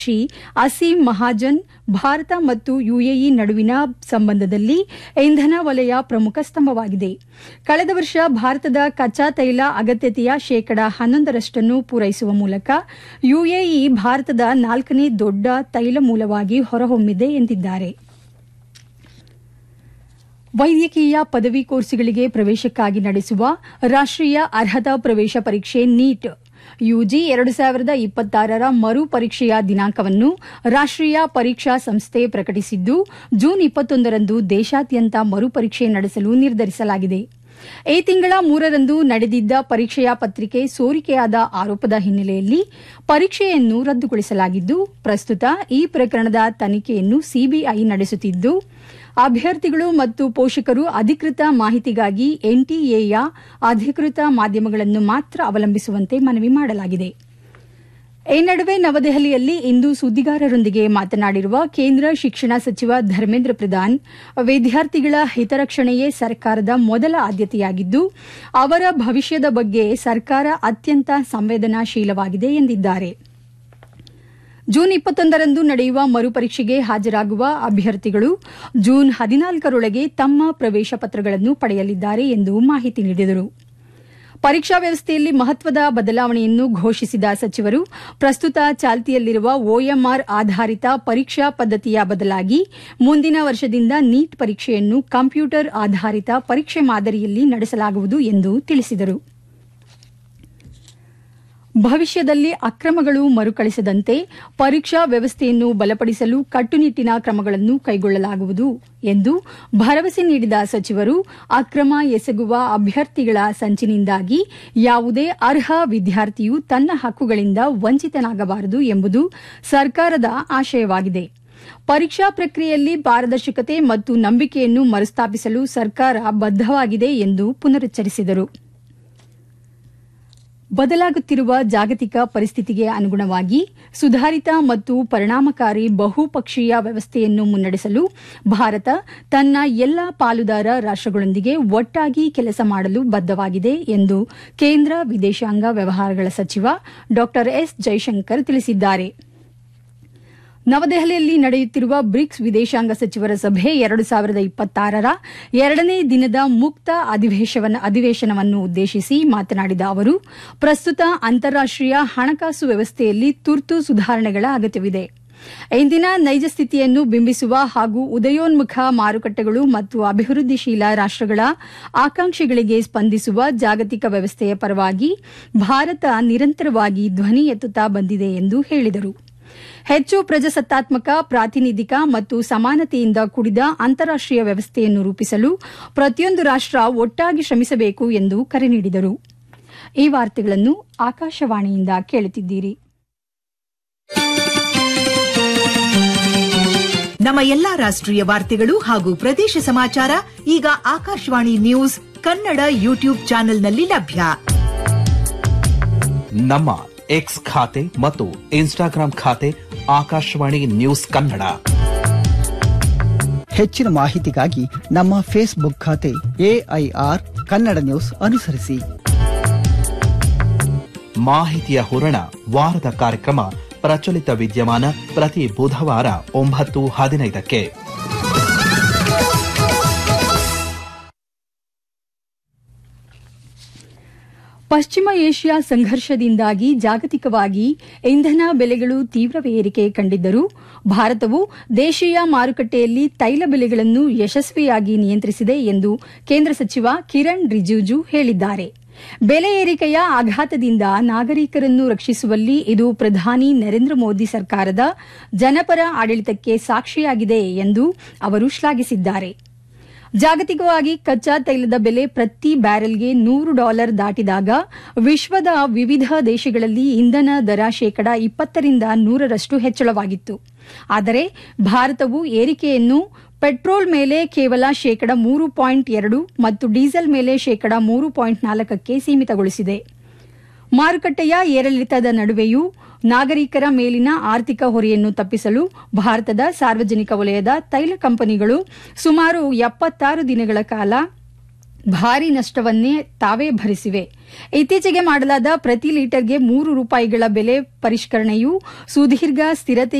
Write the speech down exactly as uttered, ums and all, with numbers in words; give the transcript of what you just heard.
ಶ್ರೀ ಅಸೀಂ ಮಹಾಜನ್ ಭಾರತ ಮತ್ತು ಯುಎಇ ನಡುವಿನ ಸಂಬಂಧದಲ್ಲಿ ಇಂಧನ ವಲಯ ಪ್ರಮುಖ ಸ್ತಂಭವಾಗಿದೆ. ಕಳೆದ ವರ್ಷ ಭಾರತದ ಕಚ್ಚಾ ತೈಲ ಅಗತ್ಯತೆಯ ಶೇಕಡಾ ಹನ್ನೊಂದರಷ್ಟನ್ನು ಪೂರೈಸುವ ಮೂಲಕ ಯುಎಇ ಭಾರತದ ನಾಲ್ಕನೇ ದೊಡ್ಡ ತೈಲ ಮೂಲವಾಗಿ ಹೊರಹೊಮ್ಮಿದೆ ಎಂದಿದ್ದಾರೆ. ವೈದ್ಯಕೀಯ ಪದವಿ ಕೋರ್ಸುಗಳಿಗೆ ಪ್ರವೇಶಕ್ಕಾಗಿ ನಡೆಸುವ ರಾಷ್ಟೀಯ ಅರ್ಹತಾ ಪ್ರವೇಶ ಪರೀಕ್ಷೆ ನೀಟ್ ಯುಜಿ ಎರಡು ಸಾವಿರದ ಇಪ್ಪತ್ತಾರರ ಮರು ಪರೀಕ್ಷೆಯ ದಿನಾಂಕವನ್ನು ರಾಷ್ಟೀಯ ಪರೀಕ್ಷಾ ಸಂಸ್ಥೆ ಪ್ರಕಟಿಸಿದ್ದು, ಜೂನ್ ಇಪ್ಪತ್ತೊಂದರಂದು ದೇಶಾದ್ಯಂತ ಮರುಪರೀಕ್ಷೆ ನಡೆಸಲು ನಿರ್ಧರಿಸಲಾಗಿದೆ. ಈ ತಿಂಗಳ ಮೂರರಂದು ನಡೆದಿದ್ದ ಪರೀಕ್ಷೆಯ ಪತ್ರಿಕೆ ಸೋರಿಕೆಯಾದ ಆರೋಪದ ಹಿನ್ನೆಲೆಯಲ್ಲಿ ಪರೀಕ್ಷೆಯನ್ನು ರದ್ದುಗೊಳಿಸಲಾಗಿದ್ದು, ಪ್ರಸ್ತುತ ಈ ಪ್ರಕರಣದ ತನಿಖೆಯನ್ನು ಸಿಬಿಐ ನಡೆಸುತ್ತಿದ್ದು, ಅಭ್ಯರ್ಥಿಗಳು ಮತ್ತು ಪೋಷಕರು ಅಧಿಕೃತ ಮಾಹಿತಿಗಾಗಿ ಎನ್ಟಿಎಯ ಅಧಿಕೃತ ಮಾಧ್ಯಮಗಳನ್ನು ಮಾತ್ರ ಅವಲಂಬಿಸುವಂತೆ ಮನವಿ ಮಾಡಲಾಗಿದೆ. ಈ ನಡುವೆ ನವದೆಹಲಿಯಲ್ಲಿ ಇಂದು ಸುದ್ದಿಗಾರರೊಂದಿಗೆ ಮಾತನಾಡಿರುವ ಕೇಂದ್ರ ಶಿಕ್ಷಣ ಸಚಿವ ಧರ್ಮೇಂದ್ರ ಪ್ರಧಾನ್, ವಿದ್ಯಾರ್ಥಿಗಳ ಹಿತರಕ್ಷಣೆಯೇ ಸರ್ಕಾರದ ಮೊದಲ ಆದ್ಯತೆಯಾಗಿದ್ದು, ಅವರ ಭವಿಷ್ಯದ ಬಗ್ಗೆ ಸರ್ಕಾರ ಅತ್ಯಂತ ಸಂವೇದನಾಶೀಲವಾಗಿದೆ ಎಂದಿದ್ದಾರೆ. ಜೂನ್ ಇಪ್ಪತ್ತೊಂದರಂದು ನಡೆಯುವ ಮರುಪರೀಕ್ಷೆಗೆ ಹಾಜರಾಗುವ ಅಭ್ಯರ್ಥಿಗಳು ಜೂನ್ ಹದಿನಾಲ್ಕರೊಳಗೆ ತಮ್ಮ ಪ್ರವೇಶ ಪತ್ರಗಳನ್ನು ಪಡೆಯಲಿದ್ದಾರೆ ಎಂದು ಮಾಹಿತಿ ನೀಡಿದರು. ಪರೀಕ್ಷಾ ವ್ಯವಸ್ಥೆಯಲ್ಲಿ ಮಹತ್ವದ ಬದಲಾವಣೆಯನ್ನು ಘೋಷಿಸಿದ ಸಚಿವರು, ಪ್ರಸ್ತುತ ಚಾಲ್ತಿಯಲ್ಲಿರುವ ಒಎಂಆರ್ ಆಧಾರಿತ ಪರೀಕ್ಷಾ ಪದ್ದತಿಯ ಬದಲಾಗಿ ಮುಂದಿನ ವರ್ಷದಿಂದ ನೀಟ್ ಪರೀಕ್ಷೆಯನ್ನು ಕಂಪ್ಯೂಟರ್ ಆಧಾರಿತ ಪರೀಕ್ಷೆ ಮಾದರಿಯಲ್ಲಿ ನಡೆಸಲಾಗುವುದು ಎಂದು ತಿಳಿಸಿದರು. ಭವಿಷ್ಯದಲ್ಲಿ ಅಕ್ರಮಗಳು ಮರುಕಳಿಸದಂತೆ ಪರೀಕ್ಷಾ ವ್ಯವಸ್ಥೆಯನ್ನು ಬಲಪಡಿಸಲು ಕಟ್ಟುನಿಟ್ಟಿನ ಕ್ರಮಗಳನ್ನು ಕೈಗೊಳ್ಳಲಾಗುವುದು ಎಂದು ಭರವಸೆ ನೀಡಿದ ಸಚಿವರು, ಅಕ್ರಮ ಎಸಗುವ ಅಭ್ಯರ್ಥಿಗಳ ಸಂಚಿನಿಂದಾಗಿ ಯಾವುದೇ ಅರ್ಹ ವಿದ್ಯಾರ್ಥಿಯು ತನ್ನ ಹಕ್ಕುಗಳಿಂದ ವಂಚಿತನಾಗಬಾರದು ಎಂಬುದು ಸರ್ಕಾರದ ಆಶಯವಾಗಿದೆ. ಪರೀಕ್ಷಾ ಪ್ರಕ್ರಿಯೆಯಲ್ಲಿ ಪಾರದರ್ಶಕತೆ ಮತ್ತು ನಂಬಿಕೆಯನ್ನು ಮರುಸ್ಥಾಪಿಸಲು ಸರ್ಕಾರ ಬದ್ದವಾಗಿದೆ ಎಂದು ಪುನರುಚ್ಚರಿಸಿದರು. ಬದಲಾಗುತ್ತಿರುವ ಜಾಗತಿಕ ಪರಿಸ್ಥಿತಿಗೆ ಅನುಗುಣವಾಗಿ ಸುಧಾರಿತ ಮತ್ತು ಪರಿಣಾಮಕಾರಿ ಬಹುಪಕ್ಷೀಯ ವ್ಯವಸ್ಥೆಯನ್ನು ಮುನ್ನಡೆಸಲು ಭಾರತ ತನ್ನ ಎಲ್ಲಾ ಪಾಲುದಾರ ರಾಷ್ಟಗಳೊಂದಿಗೆ ಒಟ್ಟಾಗಿ ಕೆಲಸ ಮಾಡಲು ಬದ್ದವಾಗಿದೆ ಎಂದು ಕೇಂದ್ರ ವಿದೇಶಾಂಗ ವ್ಯವಹಾರಗಳ ಸಚಿವ ಡಾ ಎಸ್ ಜೈಶಂಕರ್ ತಿಳಿಸಿದ್ದಾರೆ. ನವದೆಹಲಿಯಲ್ಲಿ ನಡೆಯುತ್ತಿರುವ ಬ್ರಿಕ್ಸ್ ವಿದೇಶಾಂಗ ಸಚಿವರ ಸಭೆ ಎರಡು ಸಾವಿರದ ಇಪ್ಪತ್ತಾರರ ಎರಡನೇ ದಿನದ ಮುಕ್ತ ಅಧಿವೇಶನವನ್ನು ಉದ್ದೇಶಿಸಿ ಮಾತನಾಡಿದ ಅವರು, ಪ್ರಸ್ತುತ ಅಂತಾರಾಷ್ಟೀಯ ಹಣಕಾಸು ವ್ಯವಸ್ಥೆಯಲ್ಲಿ ತುರ್ತು ಸುಧಾರಣೆಗಳ ಅಗತ್ಯವಿದೆ. ಇಂದಿನ ನೈಜ ಸ್ಥಿತಿಯನ್ನು ಬಿಂಬಿಸುವ ಹಾಗೂ ಉದಯೋನ್ಮುಖ ಮಾರುಕಟ್ಟೆಗಳು ಮತ್ತು ಅಭಿವೃದ್ಧಿಶೀಲ ರಾಷ್ಟಗಳ ಆಕಾಂಕ್ಷೆಗಳಿಗೆ ಸ್ಪಂದಿಸುವ ಜಾಗತಿಕ ವ್ಯವಸ್ಥೆಯ ಪರವಾಗಿ ಭಾರತ ನಿರಂತರವಾಗಿ ಧ್ವನಿ ಎತ್ತುತ್ತಾ ಬಂದಿದೆ ಎಂದು ಹೇಳಿದರು. ಹೆಚ್ಚು ಪ್ರಜಾಸತ್ತಾತ್ಮಕ, ಪ್ರಾತಿನಿಧಿಕ ಮತ್ತು ಸಮಾನತೆಯಿಂದ ಕೂಡಿದ ಅಂತಾರಾಷ್ಟೀಯ ವ್ಯವಸ್ಥೆಯನ್ನು ರೂಪಿಸಲು ಪ್ರತಿಯೊಂದು ರಾಷ್ಟ ಒಟ್ಟಾಗಿ ಶ್ರಮಿಸಬೇಕು ಎಂದು ಕರೆ ನೀಡಿದರು. ಈ ವಾರ್ತೆಗಳನ್ನು ಆಕಾಶವಾಣಿಯಿಂದ ಕೇಳುತ್ತಿದ್ದೀರಿ. ನಮ್ಮ ಎಲ್ಲಾ ರಾಷ್ಟ್ರೀಯ ವಾರ್ತೆಗಳು ಹಾಗೂ ಪ್ರದೇಶ ಸಮಾಚಾರ ಈಗ ಆಕಾಶವಾಣಿ ನ್ಯೂಸ್ ಕನ್ನಡ ಯೂಟ್ಯೂಬ್ ಚಾನೆಲ್ನಲ್ಲಿ ಲಭ್ಯ. ನಮ್ಮ ಎಕ್ಸ್ ಖಾತೆ ಮತ್ತು ಇನ್ಸ್ಟಾಗ್ರಾಂ ಖಾತೆ ಆಕಾಶವಾಣಿ ನ್ಯೂಸ್ ಕನ್ನಡ. ಹೆಚ್ಚಿನ ಮಾಹಿತಿಗಾಗಿ ನಮ್ಮ ಫೇಸ್ಬುಕ್ ಖಾತೆ ಎಐಆರ್ ಕನ್ನಡ ನ್ಯೂಸ್ ಅನುಸರಿಸಿ. ಮಾಹಿತಿಯ ಹೂರಣ ವಾರದ ಕಾರ್ಯಕ್ರಮ ಪ್ರಚಲಿತ ವಿದ್ಯಮಾನ ಪ್ರತಿ ಬುಧವಾರ ಒಂಬತ್ತು ಹದಿನೈದಕ್ಕೆ. ಪಶ್ಚಿಮ ಏಷ್ಯಾ ಸಂಘರ್ಷದಿಂದಾಗಿ ಜಾಗತಿಕವಾಗಿ ಇಂಧನ ಬೆಲೆಗಳು ತೀವ್ರ ಏರಿಕೆ ಕಂಡಿದ್ದರೂ ಭಾರತವು ದೇಶೀಯ ಮಾರುಕಟ್ಟೆಯಲ್ಲಿ ತೈಲ ಬೆಲೆಗಳನ್ನು ಯಶಸ್ವಿಯಾಗಿ ನಿಯಂತ್ರಿಸಿದೆ ಎಂದು ಕೇಂದ್ರ ಸಚಿವ ಕಿರಣ್ ರಿಜಿಜು ಹೇಳಿದ್ದಾರೆ. ಬೆಲೆ ಏರಿಕೆಯ ಆಘಾತದಿಂದ ನಾಗರಿಕರನ್ನು ರಕ್ಷಿಸುವಲ್ಲಿ ಇದು ಪ್ರಧಾನಿ ನರೇಂದ್ರ ಮೋದಿ ಸರ್ಕಾರದ ಜನಪರ ಆಡಳಿತಕ್ಕೆ ಸಾಕ್ಷಿಯಾಗಿದೆ ಎಂದು ಅವರು ಶ್ಲಾಘಿಸಿದ್ದಾರೆ. ಜಾಗತಿಕವಾಗಿ ಕಚ್ಚಾ ತೈಲದ ಬೆಲೆ ಪ್ರತಿ ಬ್ಯಾರೆಲ್ಗೆ ನೂರು ಡಾಲರ್ ದಾಟಿದಾಗ ವಿಶ್ವದ ವಿವಿಧ ದೇಶಗಳಲ್ಲಿ ಇಂಧನ ದರ ಶೇಕಡಾ ಇಪ್ಪತ್ತರಿಂದ ನೂರರಷ್ಟು ಹೆಚ್ಚಳವಾಗಿತ್ತು. ಆದರೆ ಭಾರತವು ಏರಿಕೆಯನ್ನು ಪೆಟ್ರೋಲ್ ಮೇಲೆ ಕೇವಲ ಶೇಕಡಾ ಮೂರು ಪಾಯಿಂಟ್ ಎರಡು ಮತ್ತು ಡೀಸೆಲ್ ಮೇಲೆ ಶೇಕಡಾ ಮೂರು ಪಾಯಿಂಟ್ ನಾಲ್ಕಕ್ಕೆ ಸೀಮಿತಗೊಳಿಸಿದೆ. ಮಾರುಕಟ್ಟೆಯ ಏರಿಳಿತದ ನಡುವೆಯೂ ನಾಗರಿಕರ ಮೇಲಿನ ಆರ್ಥಿಕ ಹೊರೆಯನ್ನು ತಪ್ಪಿಸಲು ಭಾರತದ ಸಾರ್ವಜನಿಕ ವಲಯದ ತೈಲ ಕಂಪನಿಗಳು ಸುಮಾರು ಎಪ್ಪತ್ತಾರು ದಿನಗಳ ಕಾಲ ಭಾರಿ ನಷ್ಟವನ್ನೇ ತಾವೇ ಭರಿಸಿವೆ. ಇತ್ತೀಚೆಗೆ ಮಾಡಲಾದ ಪ್ರತಿ ಲೀಟರ್ಗೆ ಮೂರು ರೂಪಾಯಿಗಳ ಬೆಲೆ ಪರಿಷ್ಕರಣೆಯು ಸುದೀರ್ಘ ಸ್ಥಿರತೆ